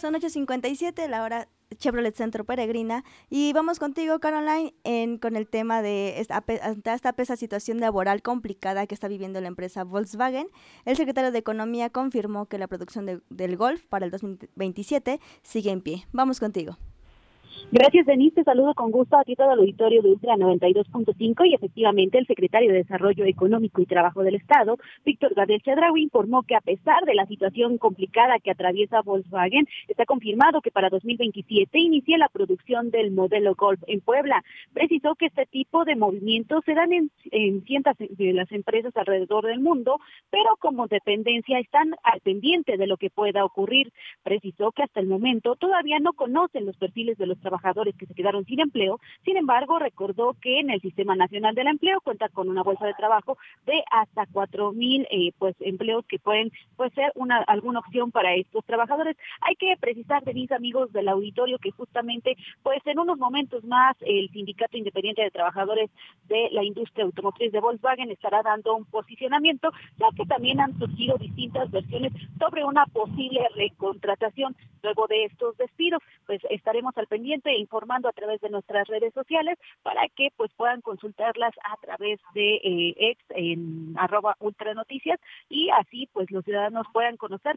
Son 8:57, la hora Chevrolet Centro Peregrina, y vamos contigo, Caroline, con el tema de ante esta pesa situación laboral complicada que está viviendo la empresa Volkswagen. El secretario de Economía confirmó que la producción del Golf para el 2027 sigue en pie. Vamos contigo. Gracias, Denise. Te saludo con gusto a ti, todo el auditorio de Ultra 92.5, y efectivamente el secretario de Desarrollo Económico y Trabajo del Estado, Víctor Gabriel Chedraui, informó que a pesar de la situación complicada que atraviesa Volkswagen, está confirmado que para 2027 inicie la producción del modelo Golf en Puebla. Precisó que este tipo de movimientos se dan en cientos de las empresas alrededor del mundo, pero como dependencia están al pendiente de lo que pueda ocurrir. Precisó que hasta el momento todavía no conocen los perfiles de los trabajadores que se quedaron sin empleo. Sin embargo, recordó que en el Sistema Nacional del Empleo cuenta con una bolsa de trabajo de hasta 4,000 empleos que pueden ser alguna opción para estos trabajadores. Hay que precisar, Denise, amigos del auditorio, que justamente en unos momentos más el Sindicato Independiente de Trabajadores de la Industria Automotriz de Volkswagen estará dando un posicionamiento, ya que también han surgido distintas versiones sobre una posible recontratación luego de estos despidos. Pues estaremos al pendiente informando a través de nuestras redes sociales para que puedan consultarlas a través de ex en @ultranoticias, y así los ciudadanos puedan conocer